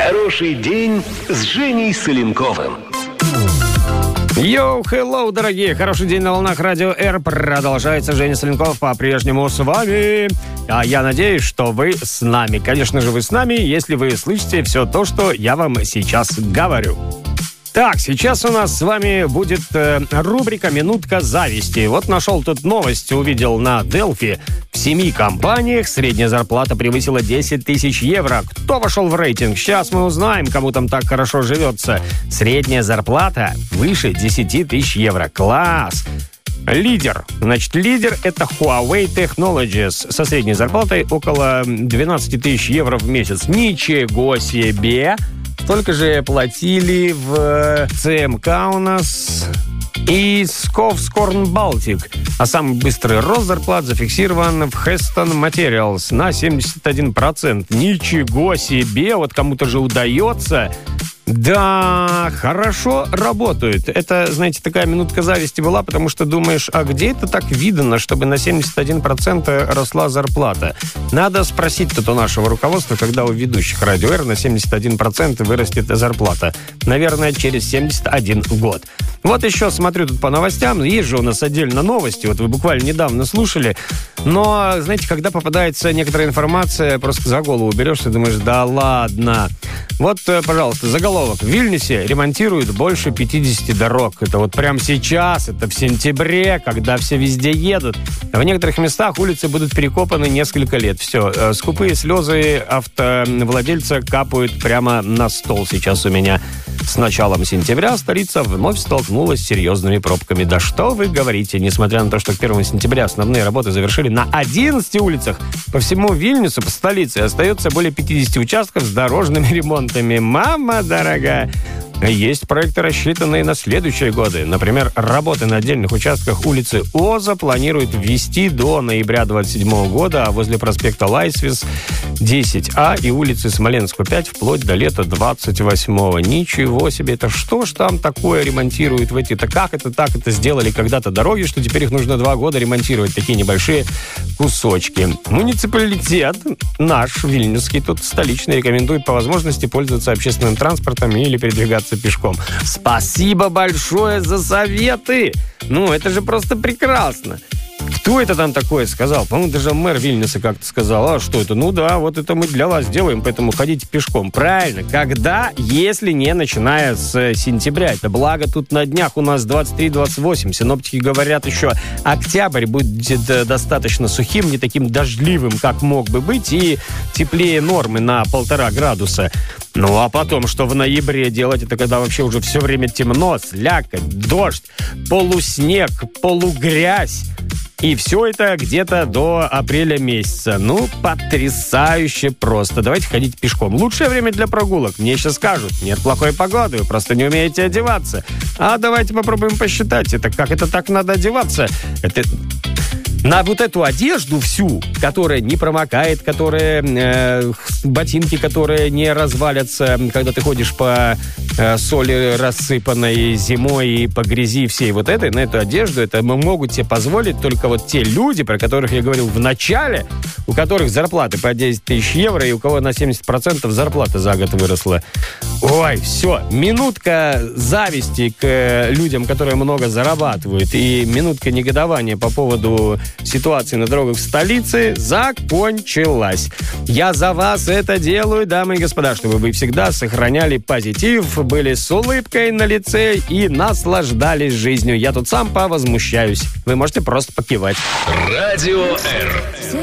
Хороший день с Женей Соленковым. Йоу, хеллоу, дорогие! Хороший день на волнах Радио Р. Продолжается Женя Соленков по-прежнему с вами. А я надеюсь, что вы с нами. Конечно же, вы с нами, если вы слышите все то, что я вам сейчас говорю. Так, сейчас у нас с вами будет рубрика «Минутка зависти». Вот нашел тут новость, увидел на Delphi. В 7 компаниях средняя зарплата превысила 10 тысяч евро. Кто вошел в рейтинг? Сейчас мы узнаем, кому там так хорошо живется. Средняя зарплата выше 10 тысяч евро. Класс! Лидер. Значит, лидер — это Huawei Technologies со средней зарплатой около 12 тысяч евро в месяц. Ничего себе! Столько же платили в ЦМК у нас и Skovskorn Baltic. А самый быстрый рост зарплат зафиксирован в Heston Materials на 71%. Ничего себе! Вот кому-то же удается. Да, хорошо работают. Это, знаете, такая минутка зависти была, потому что думаешь, а где это так видно, чтобы на 71% росла зарплата? Надо спросить тут у нашего руководства, когда у ведущих Радио Р на 71% вырастет зарплата. Наверное, через 71 год. Вот еще смотрю тут по новостям. Есть же у нас отдельно новости. Вот вы буквально недавно слушали. Но, знаете, когда попадается некоторая информация, просто за голову берешься и думаешь, да ладно. Вот, пожалуйста, заголовок. В Вильнюсе ремонтируют больше 50 дорог. Это вот прямо сейчас, это в сентябре, когда все везде едут. В некоторых местах улицы будут перекопаны несколько лет. Все, скупые слезы автовладельца капают прямо на стол сейчас у меня. С началом сентября столица вновь столкнулась с серьезными пробками. Да что вы говорите, несмотря на то, что к 1 сентября основные работы завершили на 11 улицах, по всему Вильнюсу, по столице, остается более 50 участков с дорожными ремонтами. Мама дорогая! Есть проекты, рассчитанные на следующие годы. Например, работы на отдельных участках улицы Оза планируют ввести до ноября 2027 года, а возле проспекта Лайсвис 10А и улицы Смоленскую 5 вплоть до лета 28-го. Ничего себе! Это что ж там такое ремонтируют в эти... Это как это так это сделали когда-то дороги, что теперь их нужно 2 года ремонтировать, такие небольшие кусочки. Муниципалитет наш, вильнюсский, тут столичный, рекомендует по возможности пользоваться общественным транспортом или передвигаться пешком. Спасибо большое за советы! Ну, это же просто прекрасно! Кто это там такое сказал? По-моему, даже мэр Вильнюса как-то сказал, а что это? Ну да, вот это мы для вас делаем, поэтому ходите пешком. Правильно. Когда, если не начиная с сентября? Это благо тут на днях у нас 23-28. Синоптики говорят, еще октябрь будет достаточно сухим, не таким дождливым, как мог бы быть, и теплее нормы на 1,5 градуса. Ну, а потом, что в ноябре делать, это когда вообще уже все время темно, слякоть, дождь, полуснег, полугрязь. И все это где-то до апреля месяца. Ну, потрясающе просто. Давайте ходить пешком. Лучшее время для прогулок. Мне сейчас скажут, нет плохой погоды, вы просто не умеете одеваться. А давайте попробуем посчитать. Это как это так надо одеваться? Это... На вот эту одежду всю, которая не промокает, которая ботинки, которые не развалятся, когда ты ходишь по соли рассыпанной зимой и по грязи всей вот этой, на эту одежду, это могут себе позволить только вот те люди, про которых я говорил в начале, у которых зарплаты по 10 тысяч евро и у кого на 70% зарплата за год выросла. Ой, все, минутка зависти к людям, которые много зарабатывают, и минутка негодования по поводу ситуации на дорогах столицы закончилась. Я за вас это делаю, дамы и господа, чтобы вы всегда сохраняли позитив, были с улыбкой на лице и наслаждались жизнью. Я тут сам повозмущаюсь. Вы можете просто покивать. Радио Р.